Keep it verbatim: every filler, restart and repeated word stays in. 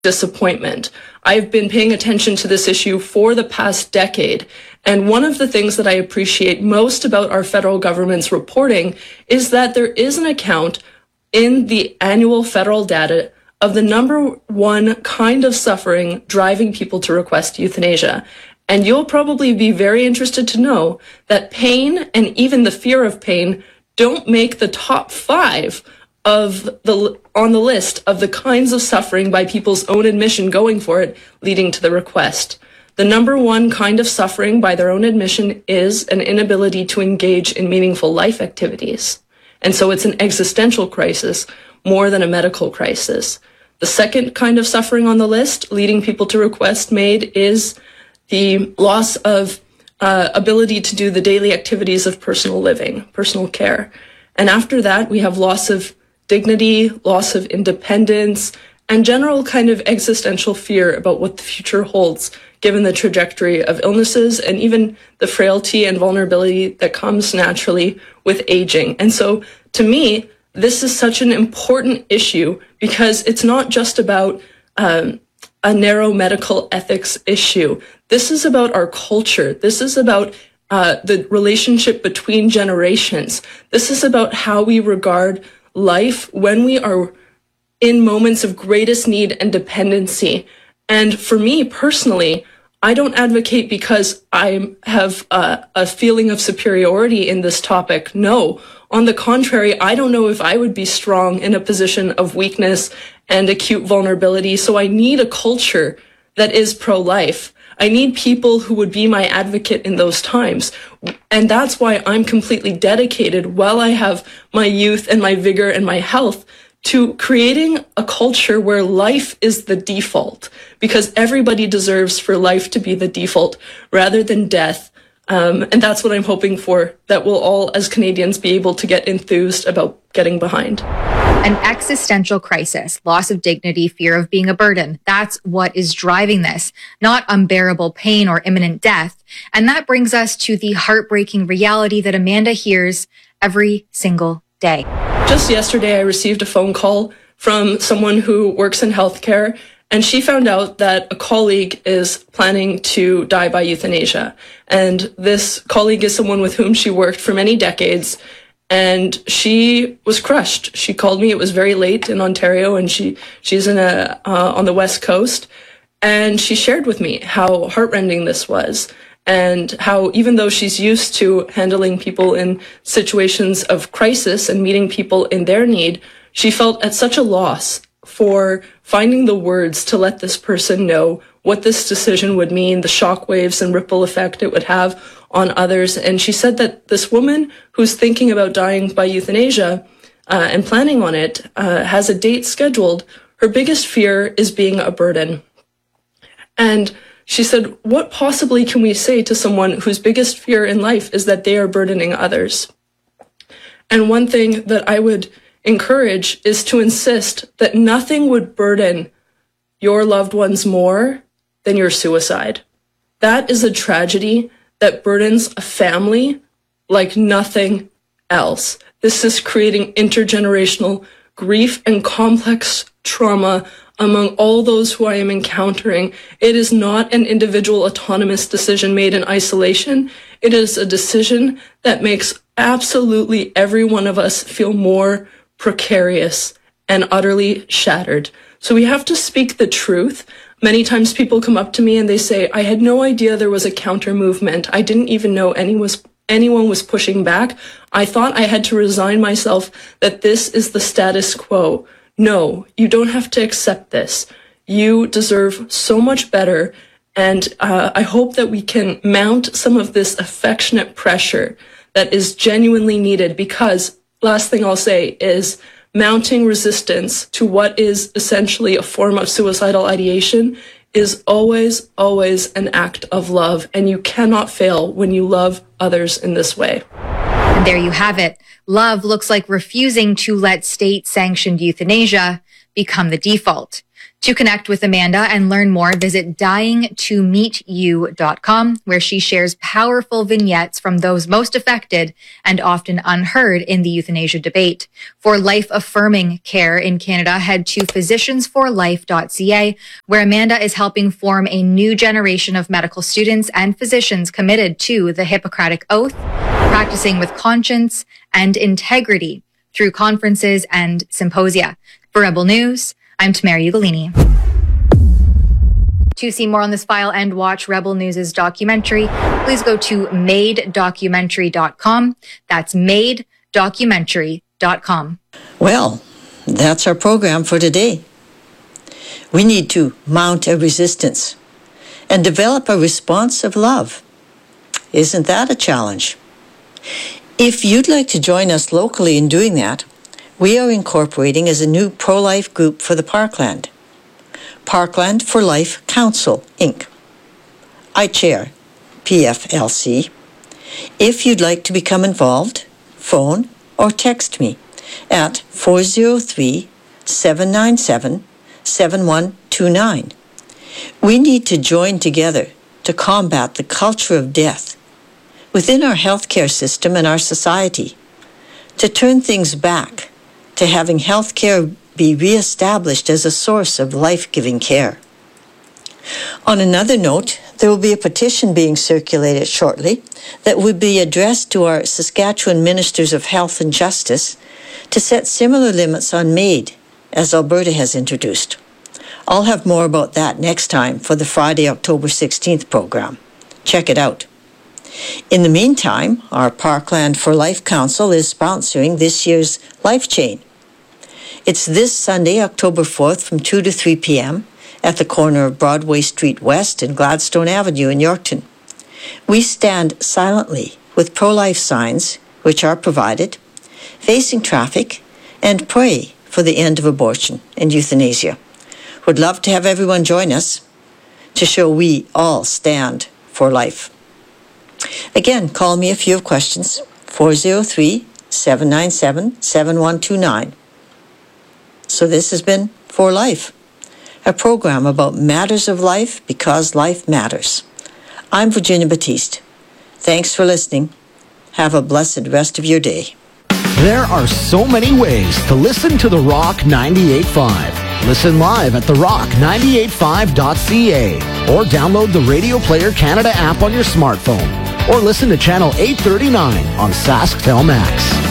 disappointment. I've been paying attention to this issue for the past decade, and one of the things that I appreciate most about our federal government's reporting is that there is an account in the annual federal data of the number one kind of suffering driving people to request euthanasia. And you'll probably be very interested to know that pain and even the fear of pain don't make the top five of the on the list of the kinds of suffering by people's own admission going for it, leading to the request. The number one kind of suffering by their own admission is an inability to engage in meaningful life activities. And so it's an existential crisis more than a medical crisis. The second kind of suffering on the list, leading people to request MAID, is the loss of uh, ability to do the daily activities of personal living, personal care. And after that, we have loss of dignity, loss of independence, and general kind of existential fear about what the future holds, given the trajectory of illnesses and even the frailty and vulnerability that comes naturally with aging. And so, to me, this is such an important issue because it's not just about um, a narrow medical ethics issue. This is about our culture. This is about uh, the relationship between generations. This is about how we regard life when we are in moments of greatest need and dependency. And for me personally, I don't advocate because I have a, a feeling of superiority in this topic. No, on the contrary, I don't know if I would be strong in a position of weakness and acute vulnerability. So I need a culture that is pro-life. I need people who would be my advocate in those times. And that's why I'm completely dedicated, while I have my youth and my vigor and my health, to creating a culture where life is the default, because everybody deserves for life to be the default rather than death. Um, and that's what I'm hoping for, that we'll all, as Canadians, be able to get enthused about getting behind. An existential crisis, loss of dignity, fear of being a burden. That's what is driving this, not unbearable pain or imminent death. And that brings us to the heartbreaking reality that Amanda hears every single day. Just yesterday, I received a phone call from someone who works in healthcare, and she found out that a colleague is planning to die by euthanasia. And this colleague is someone with whom she worked for many decades. And she was crushed. She called me. It was very late in Ontario, and she she's in a uh, on the West Coast. And she shared with me how heartrending this was, and how even though she's used to handling people in situations of crisis and meeting people in their need, she felt at such a loss for finding the words to let this person know what this decision would mean, the shockwaves and ripple effect it would have on others. And she said that this woman who's thinking about dying by euthanasia uh, and planning on it uh, has a date scheduled. Her biggest fear is being a burden. And she said, what possibly can we say to someone whose biggest fear in life is that they are burdening others? And one thing that I would encourage is to insist that nothing would burden your loved ones more than your suicide. That is a tragedy that burdens a family like nothing else. This is creating intergenerational grief and complex trauma among all those who I am encountering. It is not an individual autonomous decision made in isolation. It is a decision that makes absolutely every one of us feel more precarious and utterly shattered. So we have to speak the truth. Many times people come up to me and they say, I had no idea there was a counter movement. I didn't even know any was, anyone was pushing back. I thought I had to resign myself that this is the status quo. No, you don't have to accept this. You deserve so much better. And uh, I hope that we can mount some of this affectionate pressure that is genuinely needed, because last thing I'll say is mounting resistance to what is essentially a form of suicidal ideation is always, always an act of love. And you cannot fail when you love others in this way. And there you have it. Love looks like refusing to let state-sanctioned euthanasia become the default. To connect with Amanda and learn more, visit dying to meet you dot com, where she shares powerful vignettes from those most affected and often unheard in the euthanasia debate. For life-affirming care in Canada, head to physicians for life dot c a, where Amanda is helping form a new generation of medical students and physicians committed to the Hippocratic Oath, practicing with conscience and integrity through conferences and symposia. For Rebel News, I'm Tamara Ugolini. To see more on this file and watch Rebel News' documentary, please go to made documentary dot com. That's made documentary dot com. Well, that's our program for today. We need to mount a resistance and develop a response of love. Isn't that a challenge? If you'd like to join us locally in doing that, we are incorporating as a new pro-life group for the Parkland, Parkland for Life Council, Incorporated. I chair P F L C. If you'd like to become involved, phone or text me at four oh three, seven nine seven, seven one two nine. We need to join together to combat the culture of death within our healthcare system and our society, to turn things back to having healthcare be reestablished as a source of life-giving care. On another note, there will be a petition being circulated shortly that would be addressed to our Saskatchewan Ministers of Health and Justice to set similar limits on MAID as Alberta has introduced. I'll have more about that next time for the Friday, October sixteenth program. Check it out. In the meantime, our Parkland for Life Council is sponsoring this year's Life Chain. It's this Sunday, October fourth, from two to three p.m. at the corner of Broadway Street West and Gladstone Avenue in Yorkton. We stand silently with pro-life signs, which are provided, facing traffic, and pray for the end of abortion and euthanasia. Would love to have everyone join us to show we all stand for life. Again, call me if you have questions, four oh three, seven nine seven, seven one two nine. So this has been For Life, a program about matters of life because life matters. I'm Virginia Batiste. Thanks for listening. Have a blessed rest of your day. There are so many ways to listen to The Rock ninety-eight point five. Listen live at the rock ninety-eight five dot c a or download the Radio Player Canada app on your smartphone or listen to Channel eight thirty-nine on SaskTel Max.